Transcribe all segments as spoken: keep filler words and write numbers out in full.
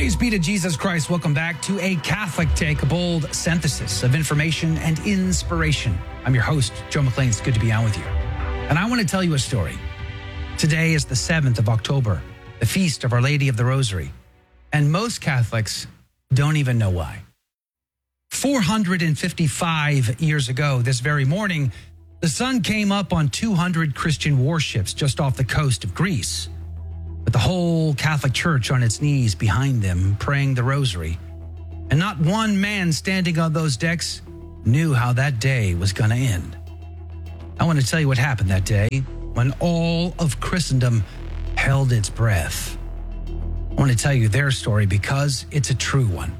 Praise be to Jesus Christ. Welcome back to A Catholic Take, a bold synthesis of information and inspiration. I'm your host, Joe McLean. It's good to be on with you. And I want to tell you a story. Today is the seventh of October, the feast of Our Lady of the Rosary. And most Catholics don't even know why. four hundred fifty-five years ago, this very morning, the sun came up on two hundred Christian warships just off the coast of Greece, with the whole Catholic Church on its knees behind them, praying the rosary. And not one man standing on those decks knew how that day was going to end. I want to tell you what happened that day when all of Christendom held its breath. I want to tell you their story because it's a true one.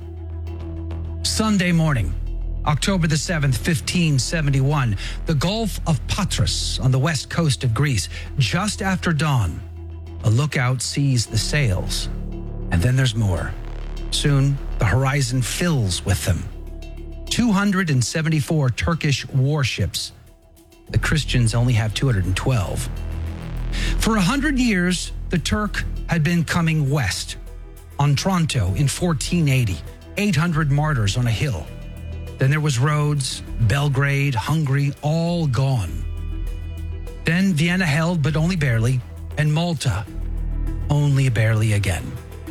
Sunday morning, October the seventh, fifteen seventy-one, the Gulf of Patras on the west coast of Greece, just after dawn, a lookout sees the sails, and then there's more. Soon, the horizon fills with them. two hundred seventy-four Turkish warships. The Christians only have two hundred twelve. For a hundred years, the Turk had been coming west. Otranto in fourteen eighty, eight hundred martyrs on a hill. Then there was Rhodes, Belgrade, Hungary, all gone. Then Vienna held, but only barely, and Malta, only barely again.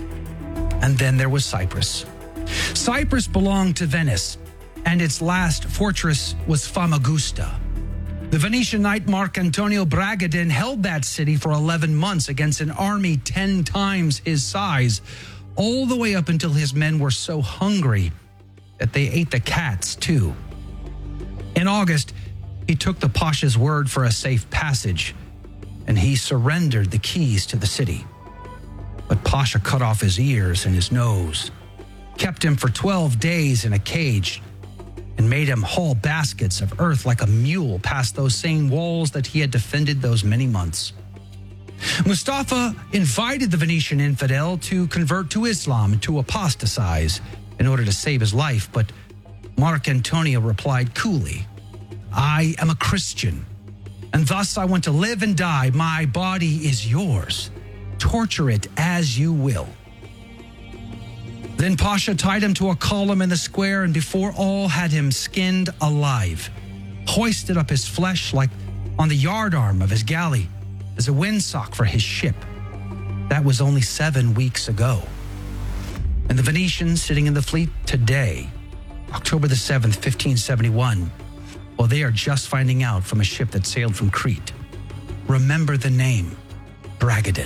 And then there was Cyprus. Cyprus belonged to Venice, and its last fortress was Famagusta. The Venetian knight Marc Antonio Bragadin held that city for eleven months against an army ten times his size, all the way up until his men were so hungry that they ate the cats too. In August, he took the Pasha's word for a safe passage, and he surrendered the keys to the city. But Pasha cut off his ears and his nose, kept him for twelve days in a cage, and made him haul baskets of earth like a mule past those same walls that he had defended those many months. Mustafa invited the Venetian infidel to convert to Islam and to apostatize in order to save his life, but Marc Antonio replied coolly, "I am a Christian, and thus I want to live and die. My body is yours. Torture it as you will." Then Pasha tied him to a column in the square, and before all had him skinned alive, hoisted up his flesh like on the yardarm of his galley as a windsock for his ship. That was only seven weeks ago. And the Venetians sitting in the fleet today, October the seventh, fifteen seventy-one, well, they are just finding out from a ship that sailed from Crete. Remember the name, Bragadin.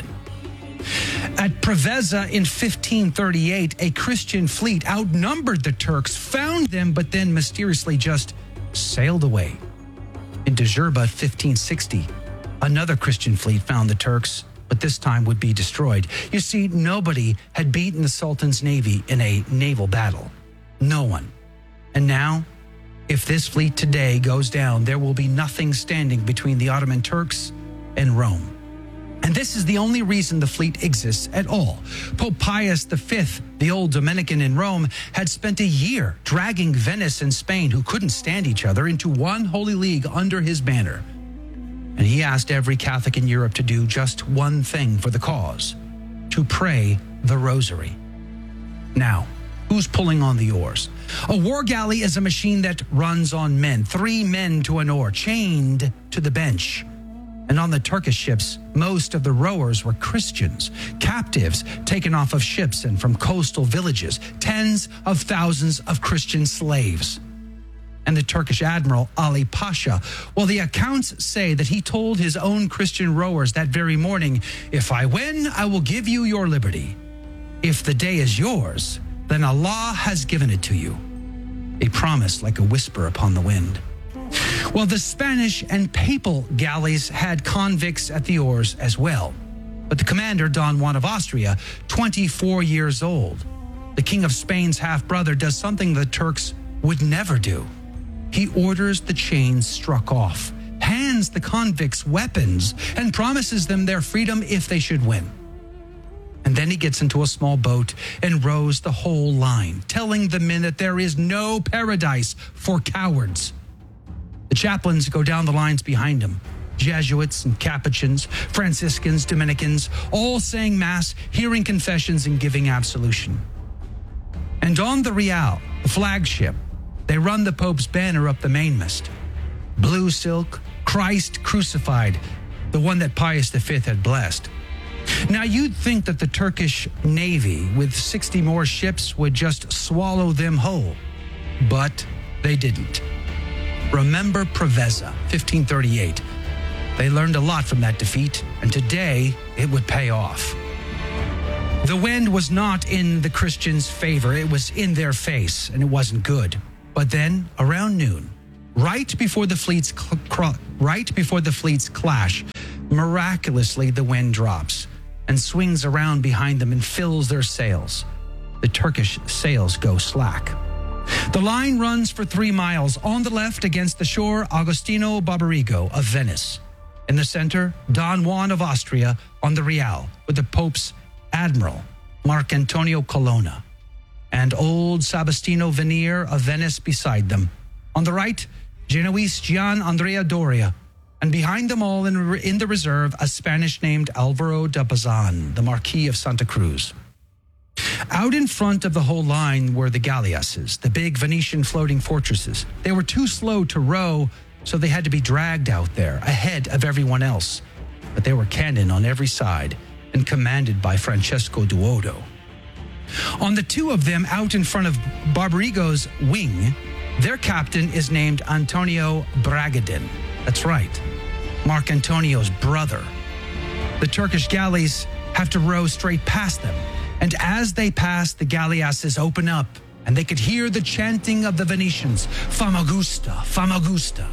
At Preveza in fifteen thirty-eight, a Christian fleet outnumbered the Turks, found them, but then mysteriously just sailed away. In Djerba, fifteen sixty, another Christian fleet found the Turks, but this time would be destroyed. You see, nobody had beaten the Sultan's navy in a naval battle. No one. And now, if this fleet today goes down, there will be nothing standing between the Ottoman Turks and Rome. And this is the only reason the fleet exists at all. Pope Pius the Fifth, the old Dominican in Rome, had spent a year dragging Venice and Spain, who couldn't stand each other, into one holy league under his banner. And he asked every Catholic in Europe to do just one thing for the cause: to pray the rosary. Now, who's pulling on the oars? A war galley is a machine that runs on men, three men to an oar, chained to the bench. And on the Turkish ships, most of the rowers were Christians, captives taken off of ships and from coastal villages, tens of thousands of Christian slaves. And the Turkish admiral, Ali Pasha, well, the accounts say that he told his own Christian rowers that very morning, "If I win, I will give you your liberty. If the day is yours, then Allah has given it to you." A promise like a whisper upon the wind. Well, the Spanish and papal galleys had convicts at the oars as well. But the commander, Don Juan of Austria, twenty-four years old, the King of Spain's half-brother, does something the Turks would never do. He orders the chains struck off, hands the convicts weapons, and promises them their freedom if they should win. And then he gets into a small boat and rows the whole line, telling the men that there is no paradise for cowards. The chaplains go down the lines behind him, Jesuits and Capuchins, Franciscans, Dominicans, all saying Mass, hearing confessions, and giving absolution. And on the Real, the flagship, they run the Pope's banner up the mainmast. Blue silk, Christ crucified, the one that Pius the Fifth had blessed. Now, you'd think that the Turkish Navy, with sixty more ships, would just swallow them whole. But they didn't. Remember Preveza, fifteen thirty-eight. They learned a lot from that defeat, and today it would pay off. The wind was not in the Christians' favor. It was in their face, and it wasn't good. But then, around noon, right before the fleets cl- cr- right before the fleets clash, miraculously the wind drops and swings around behind them and fills their sails. The Turkish sails go slack. The line runs for three miles. On the left, against the shore, Agostino Barbarigo of Venice. In the center, Don Juan of Austria on the Real, with the Pope's Admiral, Marcantonio Colonna, and old Sabastino Venier of Venice beside them. On the right, Genoese Gian Andrea Doria, and behind them all in, in the reserve, a Spanish named Alvaro de Bazan, the Marquis of Santa Cruz. Out in front of the whole line were the galleasses, the big Venetian floating fortresses. They were too slow to row, so they had to be dragged out there, ahead of everyone else. But there were cannon on every side, and commanded by Francesco Duodo. On the two of them out in front of Barbarigo's wing, their captain is named Antonio Bragadin. That's right, Marcantonio's brother. The Turkish galleys have to row straight past them, and as they pass, the galleasses open up, and they could hear the chanting of the Venetians, Famagusta, Famagusta.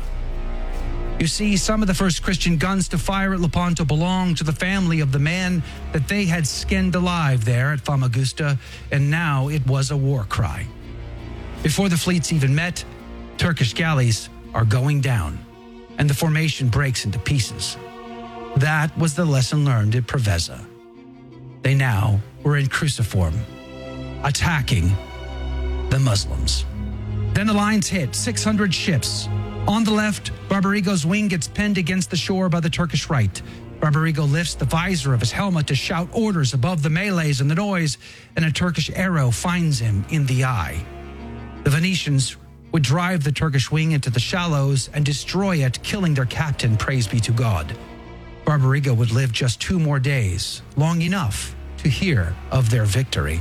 You see, some of the first Christian guns to fire at Lepanto belonged to the family of the man that they had skinned alive there at Famagusta, and now it was a war cry. Before the fleets even met, Turkish galleys are going down, and the formation breaks into pieces. That was the lesson learned at Preveza. They now were in cruciform, attacking the Muslims. Then the lines hit, six hundred ships. On the left, Barbarigo's wing gets pinned against the shore by the Turkish right. Barbarigo lifts the visor of his helmet to shout orders above the melees and the noise, and a Turkish arrow finds him in the eye. The Venetians would drive the Turkish wing into the shallows and destroy it, killing their captain, praise be to God. Barbarigo would live just two more days, long enough to hear of their victory.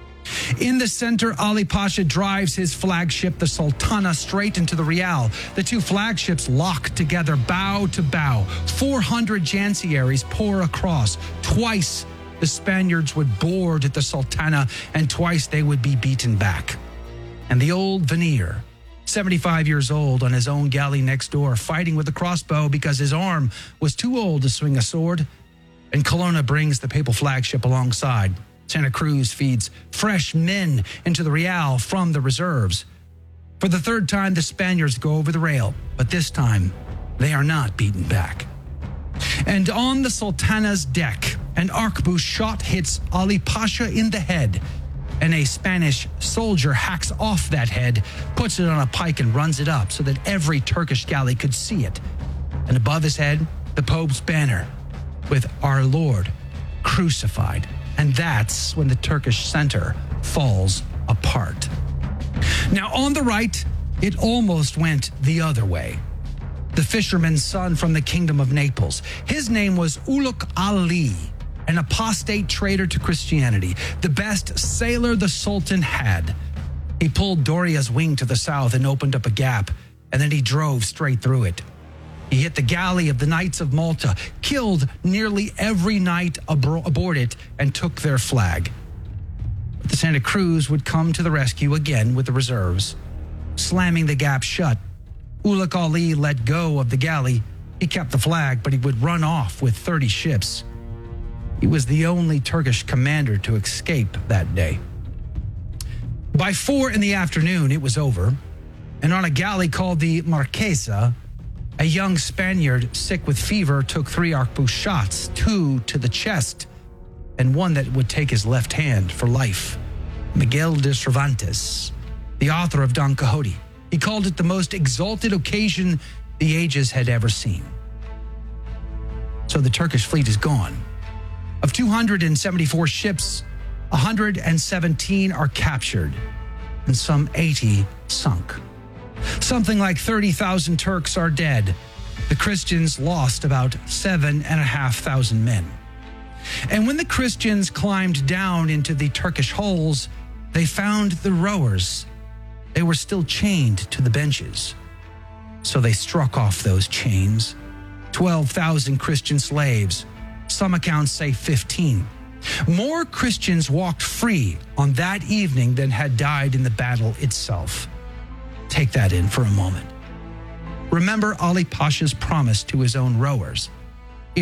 In the center, Ali Pasha drives his flagship, the Sultana, straight into the Real. The two flagships lock together, bow to bow. four hundred Janciaries pour across. Twice the Spaniards would board at the Sultana, and twice they would be beaten back. And the old Venier, seventy-five years old, on his own galley next door, fighting with a crossbow because his arm was too old to swing a sword. And Colonna brings the papal flagship alongside. Santa Cruz feeds fresh men into the Real from the reserves. For the third time, the Spaniards go over the rail, but this time, they are not beaten back. And on the Sultana's deck, an arquebus shot hits Ali Pasha in the head, and a Spanish soldier hacks off that head, puts it on a pike, and runs it up so that every Turkish galley could see it. And above his head, the Pope's banner with Our Lord crucified. And that's when the Turkish center falls apart. Now, on the right, it almost went the other way. The fisherman's son from the kingdom of Naples. His name was Uluk Ali, an apostate traitor to Christianity, the best sailor the Sultan had. He pulled Doria's wing to the south and opened up a gap, and then he drove straight through it. He hit the galley of the Knights of Malta, killed nearly every knight abro- aboard it, and took their flag. But the Santa Cruz would come to the rescue again with the reserves. Slamming the gap shut, Uluk Ali let go of the galley. He kept the flag, but he would run off with thirty ships. He was the only Turkish commander to escape that day. By four in the afternoon, it was over, and on a galley called the Marquesa, a young Spaniard sick with fever took three arquebus shots, two to the chest, and one that would take his left hand for life. Miguel de Cervantes, the author of Don Quixote, he called it the most exalted occasion the ages had ever seen. So the Turkish fleet is gone. Of two hundred seventy-four ships, one hundred seventeen are captured and some eighty sunk. Something like thirty thousand Turks are dead. The Christians lost about seven and a half thousand men. And when the Christians climbed down into the Turkish holes, they found the rowers. They were still chained to the benches. So they struck off those chains. twelve thousand Christian slaves. Some accounts say fifteen. More Christians walked free on that evening than had died in the battle itself. Take that in for a moment. Remember Ali Pasha's promise to his own rowers.